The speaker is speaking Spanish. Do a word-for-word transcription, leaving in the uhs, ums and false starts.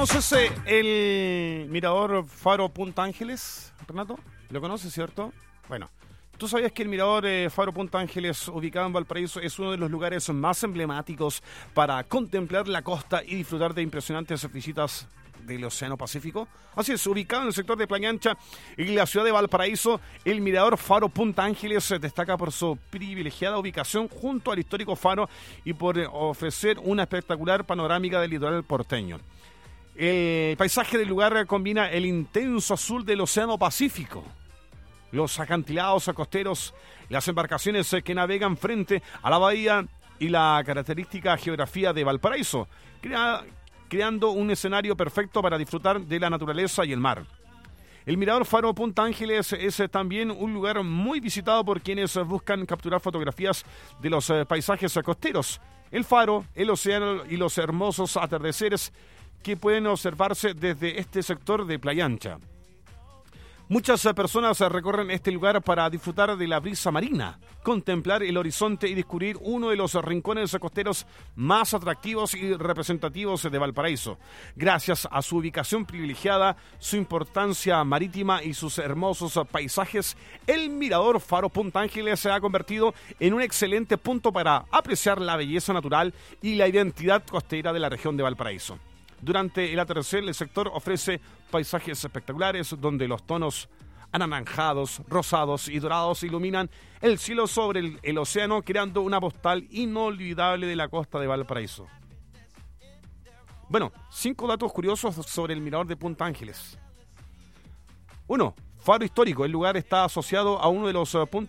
¿Conoces eh, el mirador Faro Punta Ángeles, Renato? ¿Lo conoces, cierto? Bueno, ¿tú sabías que el mirador eh, Faro Punta Ángeles, ubicado en Valparaíso, es uno de los lugares más emblemáticos para contemplar la costa y disfrutar de impresionantes visitas del Océano Pacífico? Así es, ubicado en el sector de Playa Ancha y la ciudad de Valparaíso, el mirador Faro Punta Ángeles se destaca por su privilegiada ubicación junto al histórico faro y por eh, ofrecer una espectacular panorámica del litoral porteño. El paisaje del lugar combina el intenso azul del Océano Pacífico, los acantilados costeros, las embarcaciones que navegan frente a la bahía y la característica geografía de Valparaíso, crea, creando un escenario perfecto para disfrutar de la naturaleza y el mar. El mirador Faro Punta Ángeles es también un lugar muy visitado por quienes buscan capturar fotografías de los paisajes costeros, el faro, el océano y los hermosos atardeceres que pueden observarse desde este sector de Playa Ancha. Muchas personas recorren este lugar para disfrutar de la brisa marina, contemplar el horizonte y descubrir uno de los rincones costeros más atractivos y representativos de Valparaíso. Gracias a su ubicación privilegiada, su importancia marítima y sus hermosos paisajes, el mirador Faro Punta Ángeles se ha convertido en un excelente punto para apreciar la belleza natural y la identidad costera de la región de Valparaíso. Durante el atardecer, el sector ofrece paisajes espectaculares donde los tonos anaranjados, rosados y dorados iluminan el cielo sobre el, el océano, creando una postal inolvidable de la costa de Valparaíso. Bueno, cinco datos curiosos sobre el mirador de Punta Ángeles. Uno, faro histórico. El lugar está asociado a uno de los uh, puntos